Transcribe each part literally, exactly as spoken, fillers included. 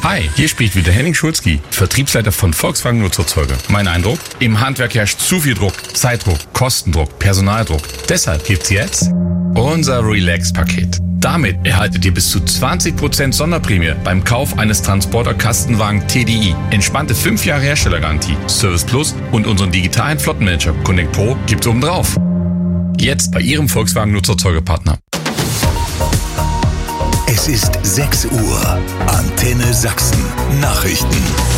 Hi, hier spricht wieder Henning Schulzki, Vertriebsleiter von Volkswagen Nutzfahrzeuge. Mein Eindruck? Im Handwerk herrscht zu viel Druck, Zeitdruck, Kostendruck, Personaldruck. Deshalb gibt's jetzt unser Relax-Paket. Damit erhaltet ihr bis zu zwanzig Prozent Sonderprämie beim Kauf eines Transporter-Kastenwagen T D I. Entspannte fünf Jahre Herstellergarantie, Service Plus und unseren digitalen Flottenmanager Connect Pro gibt's obendrauf. Jetzt bei Ihrem Volkswagen Nutzfahrzeuge-Partner. Es ist sechs Uhr. Antenne Sachsen. Nachrichten.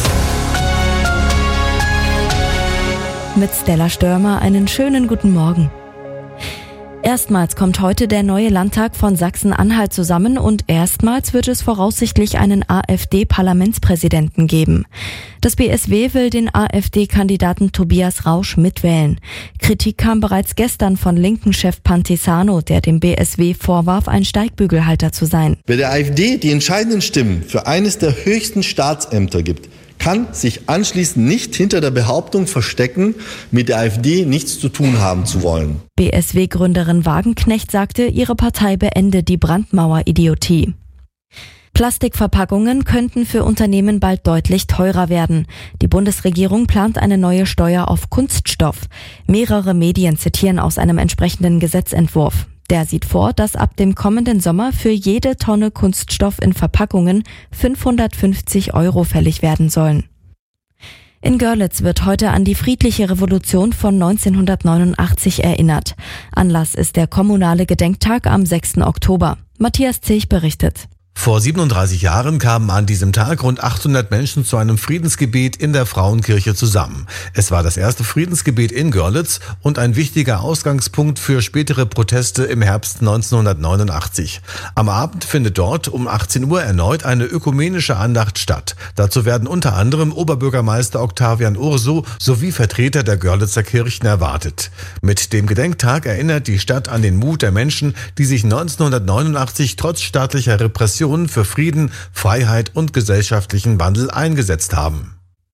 Mit Stella Störmer einen schönen guten Morgen. Erstmals kommt heute der neue Landtag von Sachsen-Anhalt zusammen und erstmals wird es voraussichtlich einen AfD-Parlamentspräsidenten geben. Das B S W will den AfD-Kandidaten Tobias Rausch mitwählen. Kritik kam bereits gestern von Linken-Chef Pantisano, der dem B S W vorwarf, ein Steigbügelhalter zu sein. Wer der AfD die entscheidenden Stimmen für eines der höchsten Staatsämter gibt, kann sich anschließend nicht hinter der Behauptung verstecken, mit der AfD nichts zu tun haben zu wollen. B S W-Gründerin Wagenknecht sagte, ihre Partei beende die Brandmauer-Idiotie. Plastikverpackungen könnten für Unternehmen bald deutlich teurer werden. Die Bundesregierung plant eine neue Steuer auf Kunststoff. Mehrere Medien zitieren aus einem entsprechenden Gesetzentwurf. Der sieht vor, dass ab dem kommenden Sommer für jede Tonne Kunststoff in Verpackungen fünfhundertfünfzig Euro fällig werden sollen. In Görlitz wird heute an die friedliche Revolution von neunzehnhundertneunundachtzig erinnert. Anlass ist der kommunale Gedenktag am sechsten Oktober. Matthias Zilch berichtet. Vor siebenunddreißig Jahren kamen an diesem Tag rund achthundert Menschen zu einem Friedensgebet in der Frauenkirche zusammen. Es war das erste Friedensgebet in Görlitz und ein wichtiger Ausgangspunkt für spätere Proteste im Herbst neunzehnhundertneunundachtzig. Am Abend findet dort um achtzehn Uhr erneut eine ökumenische Andacht statt. Dazu werden unter anderem Oberbürgermeister Octavian Urso sowie Vertreter der Görlitzer Kirchen erwartet. Mit dem Gedenktag erinnert die Stadt an den Mut der Menschen, die sich neunzehnhundertneunundachtzig trotz staatlicher Repression für Frieden, Freiheit und gesellschaftlichen Wandel eingesetzt haben.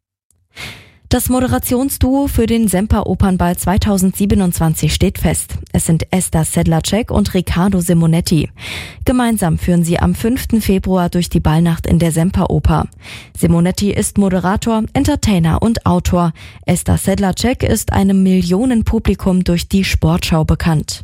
Das Moderationsduo für den Semper-Opernball zweitausendsiebenundzwanzig steht fest. Es sind Esther Sedlacek und Riccardo Simonetti. Gemeinsam führen sie am fünften Februar durch die Ballnacht in der Semperoper. Simonetti ist Moderator, Entertainer und Autor. Esther Sedlacek ist einem Millionenpublikum durch die Sportschau bekannt.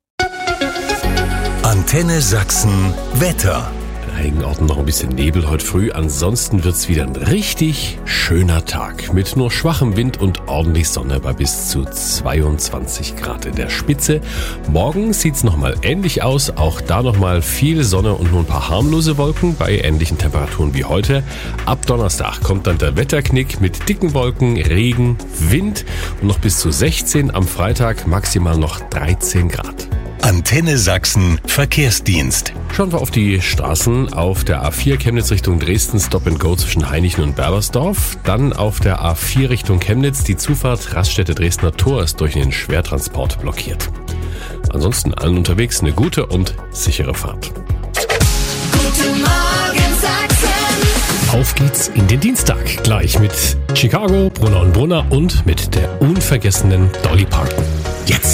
Antenne Sachsen Wetter. In einigen Orten noch ein bisschen Nebel heute früh. Ansonsten wird's wieder ein richtig schöner Tag mit nur schwachem Wind und ordentlich Sonne bei bis zu zweiundzwanzig Grad in der Spitze. Morgen sieht's nochmal ähnlich aus. Auch da nochmal viel Sonne und nur ein paar harmlose Wolken bei ähnlichen Temperaturen wie heute. Ab Donnerstag kommt dann der Wetterknick mit dicken Wolken, Regen, Wind und noch bis zu sechzehn. Am Freitag maximal noch dreizehn Grad. Antenne Sachsen Verkehrsdienst. Schauen wir auf die Straßen. Auf der A vier Chemnitz Richtung Dresden Stop and Go zwischen Hainichen und Berbersdorf. Dann auf der A vier Richtung Chemnitz die Zufahrt Raststätte Dresdner Tor ist durch den Schwertransport blockiert. Ansonsten allen unterwegs eine gute und sichere Fahrt. Guten Morgen Sachsen. Auf geht's in den Dienstag. Gleich mit Chicago, Brunner und Brunner und mit der unvergessenen Dolly Parton. Jetzt!